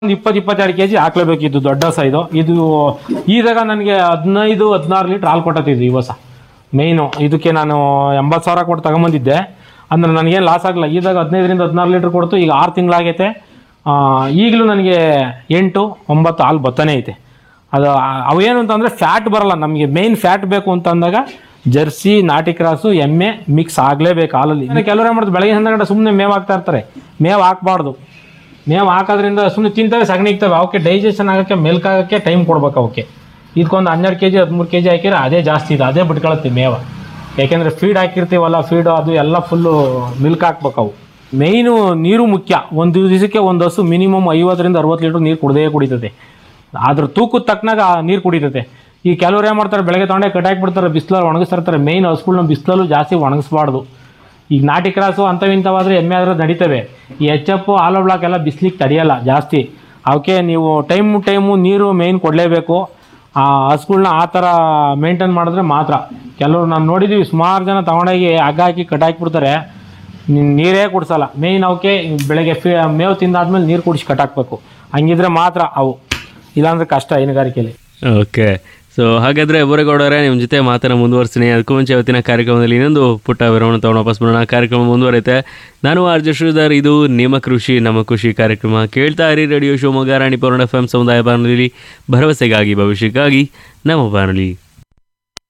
ಒಂದು 20-22 ಕೆಜಿ ಹಾಕ್ಲೇಬೇಕಿತ್ತು ದೊಡ್ಡ ಸೈದು ಇದು. ಈದಾಗ ನನಗೆ 15-16 ಲೀಟ್ರ್ ಹಾಲು ಕೊಟ್ಟತ್ತಿದ್ದು ಈ ಹೊಸ ಮೇಯ್ನು. ಇದಕ್ಕೆ ನಾನು 80,000 ಕೊಟ್ಟು ತಗೊಂಬಂದಿದ್ದೆ, ಅಂದ್ರೆ ನನಗೇನು ಲಾಸ್ ಆಗಲ್ಲ. ಈದಾಗ 15-16 ಲೀಟ್ರ್ ಕೊಡ್ತು. ಈಗ 6 ತಿಂಗಳಾಗೈತೆ. ಈಗಲೂ ನನಗೆ 8-9 ಹಾಲು ಬತ್ತನೇ ಐತೆ. ಅದು ಅವೇನು ಅಂತಂದರೆ ಫ್ಯಾಟ್ ಬರಲ್ಲ ನಮಗೆ. ಮೇಯ್ನ್ ಫ್ಯಾಟ್ ಬೇಕು ಅಂತ ಅಂದಾಗ ಜರ್ಸಿ, ನಾಟಿ ಕ್ರಾಸು, ಎಮ್ಮೆ ಮಿಕ್ಸ್ ಆಗಲೇಬೇಕು ಹಾಲಲ್ಲಿ. ಕೆಲವರು ಏನು ಮಾಡ್ತಾರೆ, ಬೆಳಗ್ಗೆ ಗಂಟೆ ಸುಮ್ಮನೆ ಮೇವು ಹಾಕ್ತಾ ಇರ್ತಾರೆ. ಮೇವು ಹಾಕ್ಬಾರ್ದು. ಮೇವು ಹಾಕೋದ್ರಿಂದ ಸುಮ್ಮನೆ ತಿಂತವೆ, ಸಗಣಿಗ್ತವೆ. ಅವಕ್ಕೆ ಡೈಜೆಷನ್ ಆಗೋಕ್ಕೆ, ಮಿಲ್ಕ್ ಆಗೋಕ್ಕೆ ಟೈಮ್ ಕೊಡ್ಬೇಕು ಅವಕ್ಕೆ. ಇದಕ್ಕೊಂದು 12 ಕೆಜಿ 13 ಕೆಜಿ ಹಾಕಿದ್ರೆ ಅದೇ ಜಾಸ್ತಿ ಇದೆ, ಅದೇ ಬಿಟ್ಕೊಳತ್ತೆ ಮೇವು. ಯಾಕೆಂದರೆ ಫೀಡ್ ಹಾಕಿರ್ತೀವಲ್ಲ, ಫೀಡು ಅದು ಎಲ್ಲ ಫುಲ್ಲು ಮಿಲ್ಕ್ ಹಾಕ್ಬೇಕು ಅವು. ಮೇಯ್ನು ನೀರು ಮುಖ್ಯ. ಒಂದು ದಿವಸಕ್ಕೆ ಒಂದು ಹಸು ಮಿನಿಮಮ್ 50-60 ಲೀಟ್ರ್ ನೀರು ಕುಡಿತದೆ. ಅದ್ರ ತೂಕದ ತಕ್ಕನಾಗ ನೀರು ಕುಡಿತದೆ. ಈ ಕೆಲವ್ರು ಏನು ಮಾಡ್ತಾರೆ, ಬೆಳಗ್ಗೆ ತೊಗೊಂಡೆ ಕಟ್ಟಾಕ್ಬಿಡ್ತಾರೆ, ಬಿಸಿಲಲ್ಲಿ ಒಣಗಿಸ್ತಿರ್ತಾರೆ. ಮೇಯ್ನ್ ಹಸುಗಳ್ನ ಬಿಸಿಲಲ್ಲೂ ಜಾಸ್ತಿ ಒಣಗಿಸ್ಬಾರ್ದು. ಈಗ ನಾಟಿ ಕ್ರಾಸು ಅಂಥವಿಂಥವಾದರೆ ಎಮ್ಮೆ ಆದ್ರೆ ನಡೀತವೆ. ಈ ಎಚ್.ಎಫ್ ಹಾಲು ಬ್ಲಾಕ್ ಎಲ್ಲ ಬಿಸಿಲಿಗೆ ತಡೆಯಲ್ಲ ಜಾಸ್ತಿ. ಅವಕ್ಕೆ ನೀವು ಟೈಮು ನೀರು ಮೇಯ್ನ್ ಕೊಡಲೇಬೇಕು. ಆ ಹಸುಗಳ್ನ ಆ ಥರ ಮೇಂಟೈನ್ ಮಾಡಿದ್ರೆ ಮಾತ್ರ. ಕೆಲವ್ರು ನಾನು ನೋಡಿದ್ದೀವಿ, ಸುಮಾರು ಜನ ತೊಗೊಂಡೋಗಿ ಹಗ್ಗ ಹಾಕಿ ಕಟ್ಟಾಕ್ಬಿಡ್ತಾರೆ, ನೀರೇ ಕುಡಿಸಲ್ಲ. ಮೇಯ್ನ್ ಅವಕ್ಕೆ ಬೆಳಗ್ಗೆ ಮೇವು ತಿಂದಾದ್ಮೇಲೆ ನೀರು ಕುಡಿಸಿ ಕಟ್ಟಾಕಬೇಕು. ಹಂಗಿದ್ರೆ ಮಾತ್ರ ಅವು, ಇಲ್ಲಾಂದರೆ ಕಷ್ಟ ಹೈನುಗಾರಿಕೆಯಲ್ಲಿ. ಓಕೆ. ಸೊ ಹಾಗಾದರೆ ಬೋರೇಗೌಡರೇ, ನಿಮ್ಮ ಜೊತೆ ಮಾತನ್ನು ಮುಂದುವರಿಸ್ತೀನಿ. ಅದಕ್ಕೂ ಮುಂಚೆ ಇವತ್ತಿನ ಕಾರ್ಯಕ್ರಮದಲ್ಲಿ ಇನ್ನೊಂದು ಪುಟ್ಟ ವಿರಾಮ ತೊಗೊಂಡು ವಾಪಸ್ ಬರೋಣ. ಕಾರ್ಯಕ್ರಮ ಮುಂದುವರಿಯುತ್ತೆ. ನಾನು ಆರ್.ಜೆ. ಶ್ರೀಧರ್. ಇದು ನಿಮ್ಮ ಕೃಷಿ ನಮ್ಮ ಖುಷಿ ಕಾರ್ಯಕ್ರಮ. ಕೇಳ್ತಾ ಇರಿ ರೇಡಿಯೋ ಶಿವಮೊಗ್ಗ, ರಾಣಿಪುರ FM ಸಮುದಾಯ ಬಾನುಲಿ, ಭರವಸೆಗಾಗಿ ಭವಿಷ್ಯಕ್ಕಾಗಿ ನಮ್ಮ ಬಾನುಲಿ.